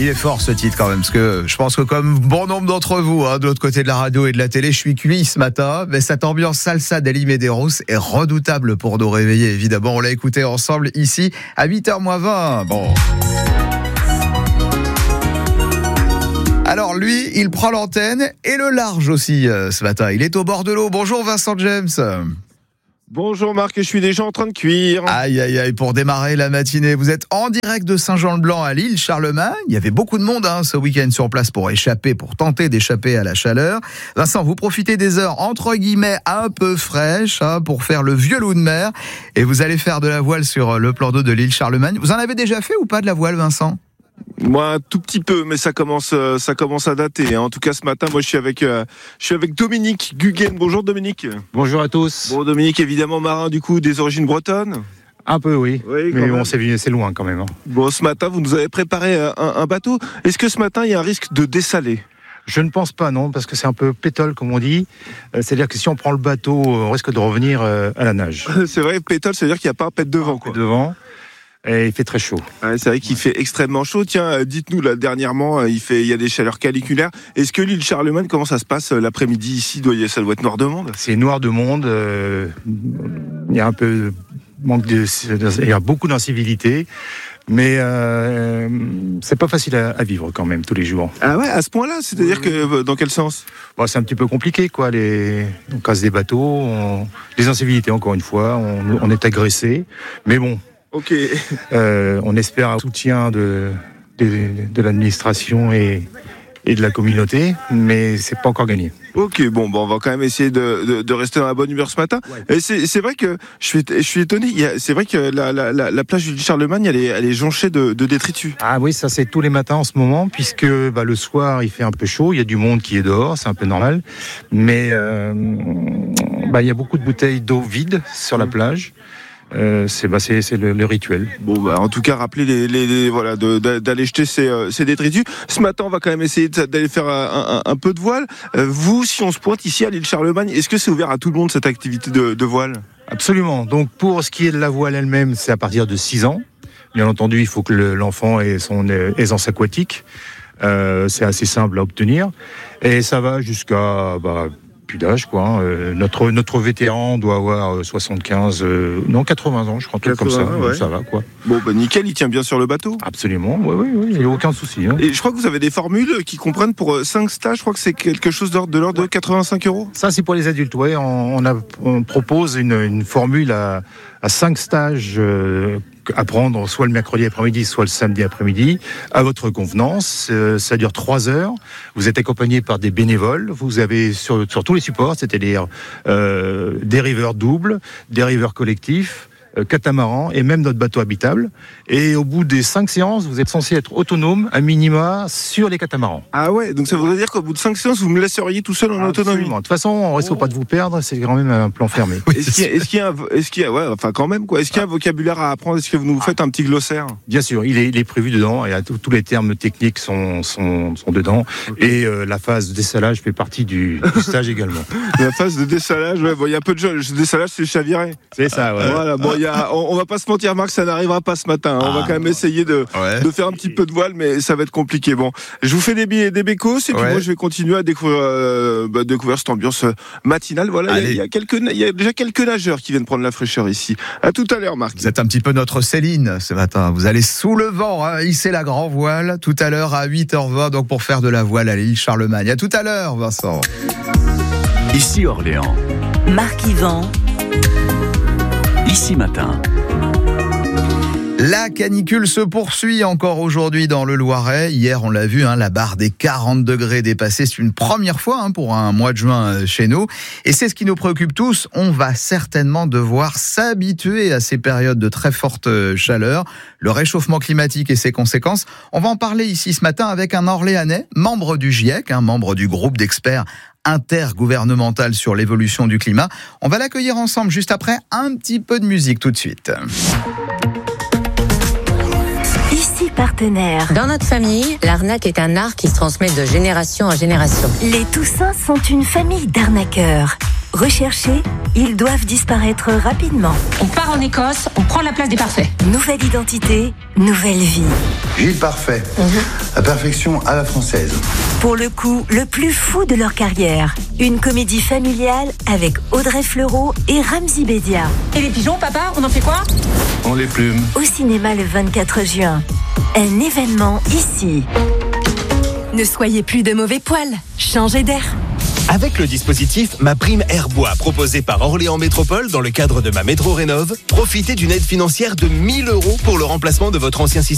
il est fort ce titre quand même, parce que je pense que comme bon nombre d'entre vous, de l'autre côté de la radio et de la télé, je suis cuit ce matin, mais cette ambiance salsa d'Eli Medeiros est redoutable pour nous réveiller, évidemment. On l'a écouté ensemble ici à 8h20. Bon. Alors lui, il prend l'antenne et le large aussi ce matin. Il est au bord de l'eau. Bonjour Vincent James. Bonjour Marc, je suis déjà en train de cuire. Aïe aïe aïe, pour démarrer la matinée, vous êtes en direct de Saint-Jean-le-Blanc à l'île Charlemagne. Il y avait beaucoup de monde ce week-end sur place pour tenter d'échapper à la chaleur. Vincent, vous profitez des heures entre guillemets un peu fraîches pour faire le vieux loup de mer et vous allez faire de la voile sur le plan d'eau de l'île Charlemagne. Vous en avez déjà fait ou pas de la voile, Vincent ? Moi, un tout petit peu, mais ça commence à dater. En tout cas, ce matin, moi, je suis avec Dominique Guggen. Bonjour Dominique. Bonjour à tous. Bon, Dominique, évidemment marin du coup, des origines bretonnes. Un peu, oui. Mais bon, c'est loin quand même. Bon, ce matin, vous nous avez préparé un bateau. Est-ce que ce matin, il y a un risque de dessaler ? Je ne pense pas, non, parce que c'est un peu pétole, comme on dit. C'est-à-dire que si on prend le bateau, on risque de revenir à la nage. C'est vrai, pétole, c'est-à-dire qu'il n'y a pas un pet devant, quoi. Devant. Et il fait très chaud. Ouais, c'est vrai qu'il fait extrêmement chaud. Tiens, dites-nous, là, dernièrement, il y a des chaleurs caniculaires. Est-ce que l'île Charlemagne, comment ça se passe l'après-midi ici ? Ça doit être noir de monde. C'est noir de monde. Il y a un peu il y a beaucoup d'incivilité. Mais c'est pas facile à vivre quand même tous les jours. Ah ouais, à ce point-là, c'est-à-dire que dans quel sens ? C'est un petit peu compliqué, quoi. On casse des bateaux, les incivilités encore une fois, on est agressé. Mais bon. Ok. On espère un soutien de l'administration et de la communauté, mais c'est pas encore gagné. Ok, bon, on va quand même essayer de rester dans la bonne humeur ce matin. Ouais. Et c'est vrai que je suis étonné. C'est vrai que la plage du Charlemagne, elle est jonchée de détritus. Ah oui, ça c'est tous les matins en ce moment, puisque le soir il fait un peu chaud, il y a du monde qui est dehors, c'est un peu normal, mais il y a beaucoup de bouteilles d'eau vide sur la plage. C'est le rituel. Bon, en tout cas, rappelez d'aller jeter ces détritus. Ce matin, on va quand même essayer d'aller faire un peu de voile. Vous, si on se pointe ici à l'île Charlemagne, est-ce que c'est ouvert à tout le monde cette activité de voile ? Absolument. Donc, pour ce qui est de la voile elle-même, c'est à partir de 6 ans. Bien entendu, il faut que l'enfant ait son aisance aquatique. C'est assez simple à obtenir. Et ça va jusqu'à... d'âge, quoi. Notre vétéran doit avoir 80 ans, je crois, comme ça. Ouais. Ça va, quoi. Bon, nickel, il tient bien sur le bateau. Absolument, oui, il n'y a aucun souci. Et je crois que vous avez des formules qui comprennent pour 5 stages, je crois que c'est quelque chose de l'ordre de 85 €. Ça, c'est pour les adultes, oui. On propose une formule à 5 stages à prendre soit le mercredi après-midi, soit le samedi après-midi, à votre convenance. Ça dure 3 heures. Vous êtes accompagné par des bénévoles. Vous avez sur tous les supports, c'est-à-dire des riveurs doubles, des riveurs collectifs, catamaran et même notre bateau habitable. Et au bout des 5 séances, vous êtes censé être autonome à minima sur les catamarans. Ah ouais, donc ça voudrait dire qu'au bout de 5 séances, vous me laisseriez tout seul en autonomie. De toute façon, on risque pas de vous perdre, c'est quand même un plan fermé. Est-ce qu'il y a un vocabulaire à apprendre ? Est-ce que vous nous faites un petit glossaire ? Bien sûr, il est prévu dedans, et tous les termes techniques sont dedans. Okay. Et la phase de dessalage fait partie du stage également. La phase de dessalage, il y a peu de jeux. Le dessalage, c'est chaviré. C'est ça, ouais. Voilà, on va pas se mentir, Marc, ça n'arrivera pas ce matin. On va quand même essayer de faire un petit peu de voile, mais ça va être compliqué. Bon, je vous fais des bécos, et puis moi je vais continuer à découvrir cette ambiance matinale. Voilà, il y a déjà quelques nageurs qui viennent prendre la fraîcheur ici. À tout à l'heure, Marc. Vous êtes un petit peu notre Céline ce matin. Vous allez sous le vent, hisser la grand voile tout à l'heure à 8h20, donc pour faire de la voile à l'île Charlemagne. À tout à l'heure, Vincent. Ici Orléans. Marc Yvan. Ici Matin. La canicule se poursuit encore aujourd'hui dans le Loiret. Hier, on l'a vu, la barre des 40 degrés dépassée. C'est une première fois pour un mois de juin chez nous. Et c'est ce qui nous préoccupe tous. On va certainement devoir s'habituer à ces périodes de très forte chaleur, le réchauffement climatique et ses conséquences. On va en parler ici ce matin avec un Orléanais, membre du GIEC, membre du groupe d'experts intergouvernemental sur l'évolution du climat. On va l'accueillir ensemble juste après un petit peu de musique tout de suite. Ici Partenaire. Dans notre famille, l'arnaque est un art qui se transmet de génération en génération. Les Toussins sont une famille d'arnaqueurs. Recherchés, ils doivent disparaître rapidement. On part en Écosse, on prend la place des parfaits. Nouvelle identité, nouvelle vie. Gilles Parfait, la perfection à la française. Pour le coup, le plus fou de leur carrière. Une comédie familiale avec Audrey Fleurot et Ramzy Bedia. Et les pigeons, papa, on en fait quoi? On les plume. Au cinéma le 24 juin. Un événement ici. Ne soyez plus de mauvais poils. Changez d'air. Avec le dispositif Ma Prime Airbois proposé par Orléans Métropole dans le cadre de ma Métro Rénov', profitez d'une aide financière de 1 000 € pour le remplacement de votre ancien système.